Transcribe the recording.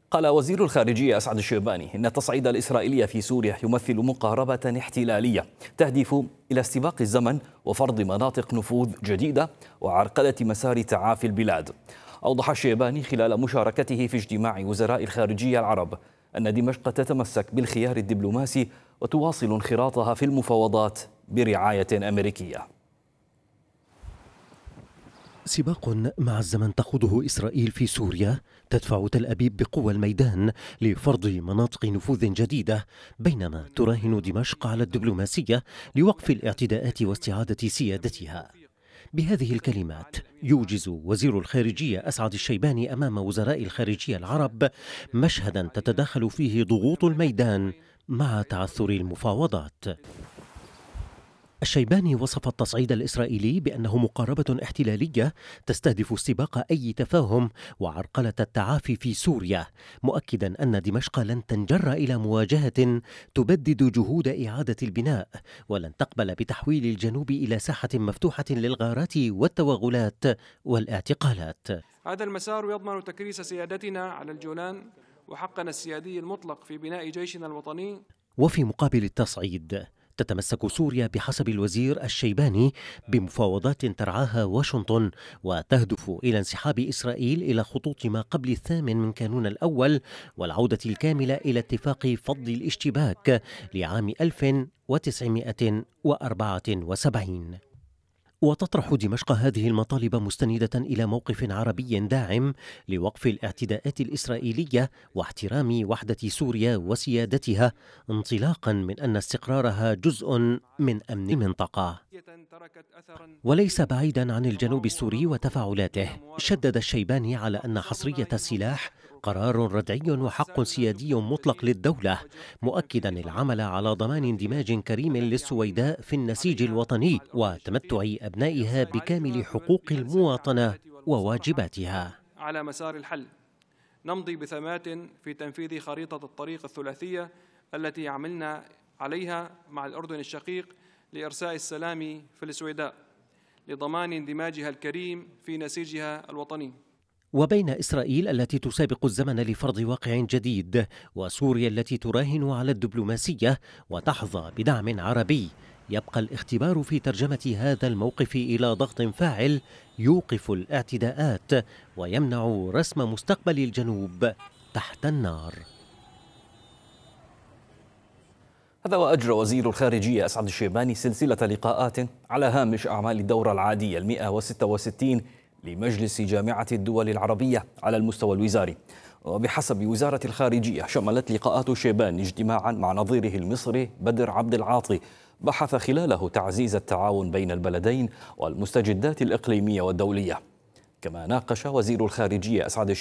قال وزير الخارجية أسعد الشيباني إن التصعيد الإسرائيلي في سوريا يمثل مقاربة احتلالية تهدف إلى استباق الزمن وفرض مناطق نفوذ جديدة وعرقلة مسار تعافي البلاد. أوضح الشيباني خلال مشاركته في اجتماع وزراء الخارجية العرب أن دمشق تتمسك بالخيار الدبلوماسي وتواصل انخراطها في المفاوضات برعاية أمريكية. سباق مع الزمن تخوضه إسرائيل في سوريا تدفع تل أبيب بقوى الميدان لفرض مناطق نفوذ جديدة، بينما تراهن دمشق على الدبلوماسية لوقف الاعتداءات واستعادة سيادتها. بهذه الكلمات يوجز وزير الخارجية أسعد الشيباني أمام وزراء الخارجية العرب مشهدا تتداخل فيه ضغوط الميدان مع تعثر المفاوضات. الشيباني وصف التصعيد الإسرائيلي بأنه مقاربة احتلالية تستهدف استباق أي تفاهم وعرقلة التعافي في سوريا، مؤكدا أن دمشق لن تنجر إلى مواجهة تبدد جهود إعادة البناء، ولن تقبل بتحويل الجنوب إلى ساحة مفتوحة للغارات والتوغلات والاعتقالات. هذا المسار يضمن تكريس سيادتنا على الجولان وحقنا السيادي المطلق في بناء جيشنا الوطني. وفي مقابل التصعيد تتمسك سوريا بحسب الوزير الشيباني بمفاوضات ترعاها واشنطن وتهدف إلى انسحاب إسرائيل إلى خطوط ما قبل 8 من كانون الأول والعودة الكاملة إلى اتفاق فض الاشتباك لعام 1974. وتطرح دمشق هذه المطالب مستندة إلى موقف عربي داعم لوقف الاعتداءات الإسرائيلية واحترام وحدة سوريا وسيادتها، انطلاقا من أن استقرارها جزء من أمن المنطقة. وليس بعيدا عن الجنوب السوري وتفاعلاته، شدد الشيباني على أن حصرية السلاح قرار ردعي وحق سيادي مطلق للدولة، مؤكدا العمل على ضمان اندماج كريم للسويداء في النسيج الوطني وتمتع أبنائها بكامل حقوق المواطنة وواجباتها. على مسار الحل نمضي بثبات في تنفيذ خريطة الطريق الثلاثية التي عملنا عليها مع الأردن الشقيق لإرساء السلام في السويداء لضمان اندماجها الكريم في نسيجها الوطني. وبين إسرائيل التي تسابق الزمن لفرض واقع جديد وسوريا التي تراهن على الدبلوماسية وتحظى بدعم عربي، يبقى الاختبار في ترجمة هذا الموقف إلى ضغط فاعل يوقف الاعتداءات ويمنع رسم مستقبل الجنوب تحت النار. هذا وأجرى وزير الخارجية أسعد الشيباني سلسلة لقاءات على هامش أعمال الدورة العادية 166 لمجلس جامعة الدول العربية على المستوى الوزاري. وبحسب وزارة الخارجية شملت لقاءات الشيباني اجتماعا مع نظيره المصري بدر عبد العاطي بحث خلاله تعزيز التعاون بين البلدين والمستجدات الإقليمية والدولية. كما ناقش وزير الخارجية أسعد